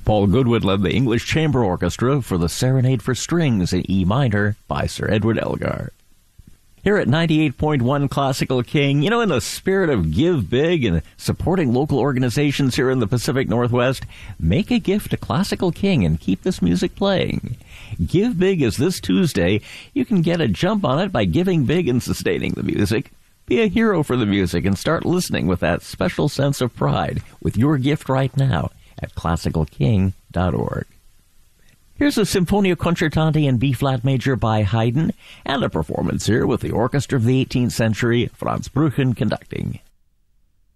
Paul Goodwin led the English Chamber Orchestra for the Serenade for Strings in E minor by Sir Edward Elgar. Here at 98.1 Classical King, in the spirit of Give Big and supporting local organizations here in the Pacific Northwest, make a gift to Classical King and keep this music playing. Give Big is this Tuesday. You can get a jump on it by giving big and sustaining the music. Be a hero for the music and start listening with that special sense of pride with your gift right now at classicalking.org. Here's a Sinfonia Concertante in B-flat major by Haydn, and a performance here with the Orchestra of the 18th Century, Franz Brüchen conducting.